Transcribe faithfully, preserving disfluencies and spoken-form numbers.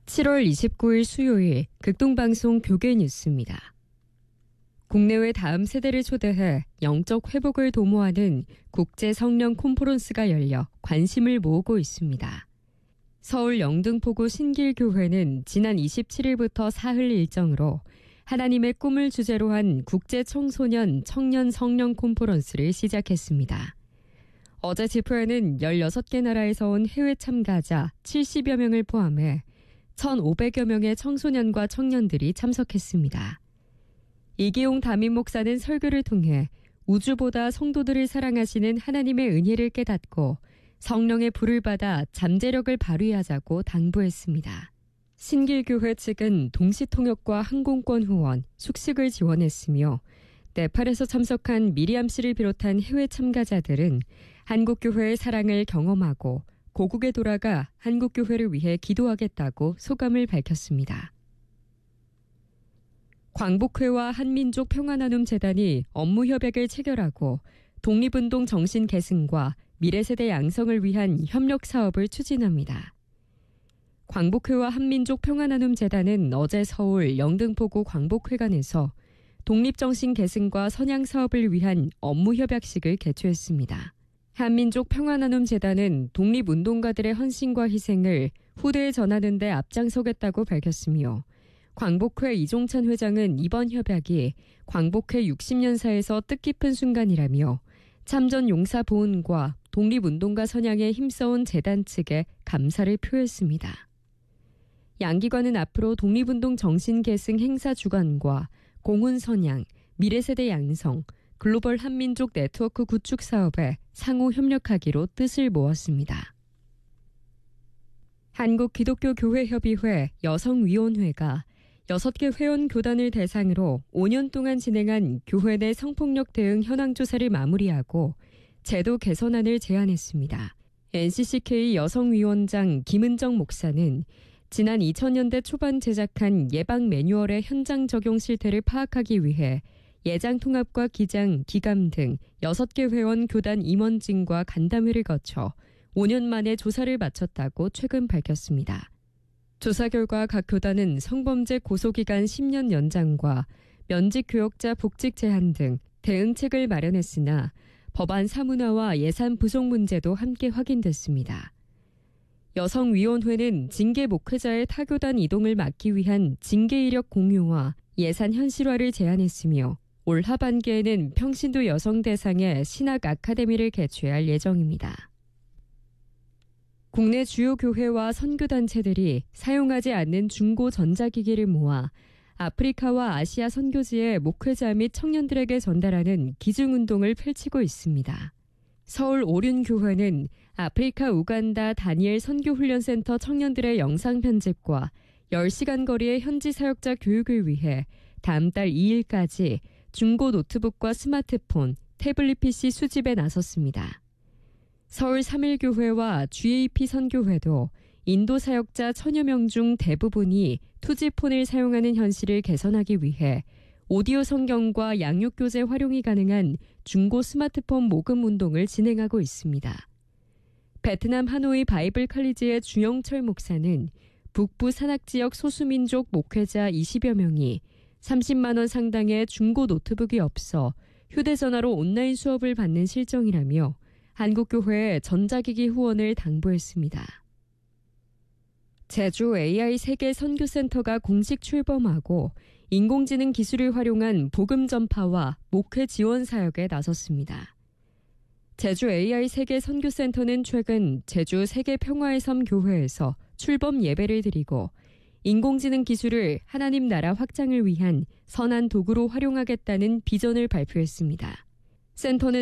칠월 이십구일 수요일 극동방송 교계 뉴스입니다. 국내외 다음 세대를 초대해 영적 회복을 도모하는 국제 성령 콘퍼런스가 열려 관심을 모으고 있습니다. 서울 영등포구 신길교회는 지난 이십칠일부터 사흘 일정으로 하나님의 꿈을 주제로 한 국제 청소년 청년 성령 콘퍼런스를 시작했습니다. 어제 집회에는 열여섯 개 나라에서 온 해외 참가자 칠십여 명을 포함해 천오백여 명의 청소년과 청년들이 참석했습니다. 이기용 담임 목사는 설교를 통해 우주보다 성도들을 사랑하시는 하나님의 은혜를 깨닫고 성령의 불을 받아 잠재력을 발휘하자고 당부했습니다. 신길교회 측은 동시통역과 항공권 후원, 숙식을 지원했으며 네팔에서 참석한 미리암 씨를 비롯한 해외 참가자들은 한국교회의 사랑을 경험하고 고국에 돌아가 한국교회를 위해 기도하겠다고 소감을 밝혔습니다. 광복회와 한민족평화나눔재단이 업무협약을 체결하고 독립운동 정신 계승과 미래세대 양성을 위한 협력 사업을 추진합니다. 광복회와 한민족평화나눔재단은 어제 서울 영등포구 광복회관에서 독립정신 계승과 선양 사업을 위한 업무협약식을 개최했습니다. 한민족평화나눔재단은 독립운동가들의 헌신과 희생을 후대에 전하는 데 앞장서겠다고 밝혔으며 광복회 이종찬 회장은 이번 협약이 광복회 육십 년사에서 뜻깊은 순간이라며 참전 용사 보훈과 독립운동가 선양에 힘써온 재단 측에 감사를 표했습니다. 양기관은 앞으로 독립운동 정신 계승 행사 주관과 공훈 선양, 미래세대 양성, 글로벌 한민족 네트워크 구축 사업에 상호 협력하기로 뜻을 모았습니다. 한국기독교교회협의회 여성위원회가 여섯 개 회원 교단을 대상으로 오 년 동안 진행한 교회 내 성폭력 대응 현황 조사를 마무리하고 제도 개선안을 제안했습니다. 엔씨씨케이 여성위원장 김은정 목사는 지난 이천 년대 초반 제작한 예방 매뉴얼의 현장 적용 실태를 파악하기 위해 예장통합과 기장, 기감 등 여섯 개 회원 교단 임원진과 간담회를 거쳐 오 년 만에 조사를 마쳤다고 최근 밝혔습니다. 조사 결과 각 교단은 성범죄 고소기간 십 년 연장과 면직 교역자 복직 제한 등 대응책을 마련했으나 법안 사문화와 예산 부족 문제도 함께 확인됐습니다. 여성위원회는 징계 목회자의 타교단 이동을 막기 위한 징계 이력 공유와 예산 현실화를 제안했으며 올 하반기에는 평신도 여성 대상의 신학 아카데미를 개최할 예정입니다. 국내 주요 교회와 선교단체들이 사용하지 않는 중고 전자기기를 모아 아프리카와 아시아 선교지의 목회자 및 청년들에게 전달하는 기증운동을 펼치고 있습니다. 서울 오륜교회는 아프리카 우간다 다니엘 선교훈련센터 청년들의 영상 편집과 열 시간 거리의 현지 사역자 교육을 위해 다음 달 이일까지 중고 노트북과 스마트폰, 태블릿 피씨 수집에 나섰습니다. 서울 삼일교회와 지에이피 선교회도 인도 사역자 천여 명 중 대부분이 투지폰을 사용하는 현실을 개선하기 위해 오디오 성경과 양육교재 활용이 가능한 중고 스마트폰 모금 운동을 진행하고 있습니다. 베트남 하노이 바이블 칼리지의 주영철 목사는 북부 산악지역 소수민족 목회자 이십여 명이 삼십만 원 상당의 중고 노트북이 없어 휴대전화로 온라인 수업을 받는 실정이라며 한국교회에 전자기기 후원을 당부했습니다. 제주 에이아이 세계 선교센터가 공식 출범하고 인공지능 기술을 활용한 복음 전파와 목회 지원 사역에 나섰습니다. 제주 에이아이 세계 선교센터는 최근 제주 세계평화의 섬 교회에서 출범 예배를 드리고 인공지능 기술을 하나님 나라 확장을 위한 선한 도구로 활용하겠다는 비전을 발표했습니다. 센터는